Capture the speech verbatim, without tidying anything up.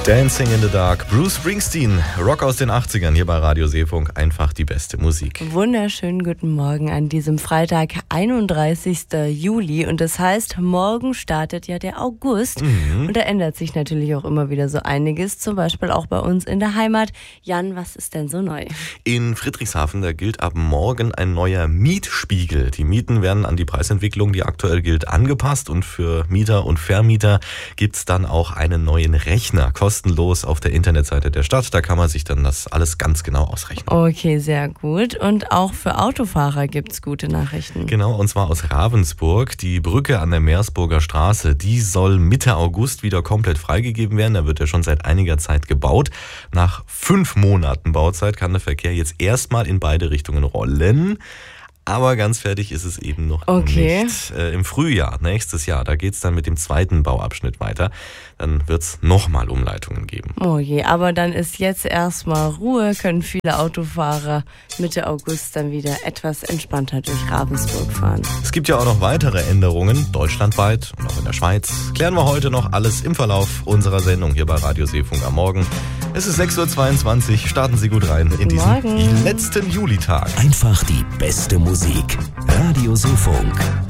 Dancing in the Dark, Bruce Springsteen, Rock aus den achtzigern, hier bei Radio Seefunk, einfach die beste Musik. Wunderschönen guten Morgen an diesem Freitag, einunddreißigsten Juli, und das heißt, morgen startet ja der August mhm. und da ändert sich natürlich auch immer wieder so einiges, zum Beispiel auch bei uns in der Heimat. Jan, was ist denn so neu? In Friedrichshafen, da gilt ab morgen ein neuer Mietspiegel. Die Mieten werden an die Preisentwicklung, die aktuell gilt, angepasst, und für Mieter und Vermieter gibt's dann auch einen neuen Rechner, kostenlos auf der Internetseite der Stadt. Da kann man sich dann das alles ganz genau ausrechnen. Okay, sehr gut. Und auch für Autofahrer gibt's gute Nachrichten. Genau, und zwar aus Ravensburg. Die Brücke an der Meersburger Straße, die soll Mitte August wieder komplett freigegeben werden. Da wird ja schon seit einiger Zeit gebaut. Nach fünf Monaten Bauzeit kann der Verkehr jetzt erstmal in beide Richtungen rollen. Aber ganz fertig ist es eben noch okay. nicht. Äh, Im Frühjahr, nächstes Jahr, da geht's dann mit dem zweiten Bauabschnitt weiter. Dann wird's nochmal Umleitungen geben. Oh je, aber dann ist jetzt erstmal Ruhe, können viele Autofahrer Mitte August dann wieder etwas entspannter durch Ravensburg fahren. Es gibt ja auch noch weitere Änderungen, deutschlandweit und auch in der Schweiz. Klären wir heute noch alles im Verlauf unserer Sendung hier bei Radio Seefunk am Morgen. Es ist sechs Uhr zweiundzwanzig, starten Sie gut rein in diesen Morgen. letzten Julitag. Einfach die beste Musik. Radio Seefunk.